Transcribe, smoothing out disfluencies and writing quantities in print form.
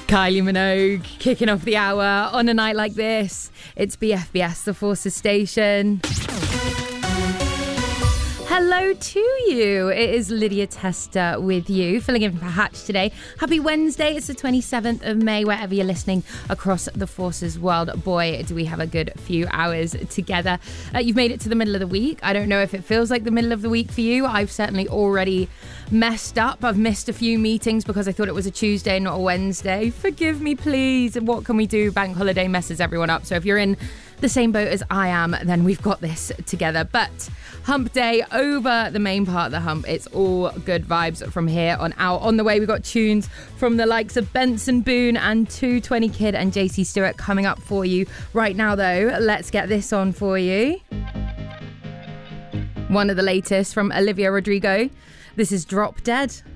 Kylie Minogue kicking off the hour on a night like this. It's BFBS, the Forces station. Hello to you. It is Lydia Tester with you, filling in for Hatch today. Happy Wednesday. It's the 27th of May, wherever you're listening across the Forces world. Boy, do we have a good few hours together. You've made it to the middle of the week. I don't know if it feels like the middle of the week for you. I've certainly already messed up. I've missed a few meetings because I thought it was a Tuesday, not a Wednesday. Forgive me, please. What can we do? Bank holiday messes everyone up. So if you're in the same boat as I am, then we've got this together. But hump day over the main part of the hump. It's all good vibes from here on out. On the way, we've got tunes from the likes of Benson Boone and 220 Kid and JC Stewart coming up for you. Right now, though, let's get this on for you. One of the latest from Olivia Rodrigo. This is Drop Dead.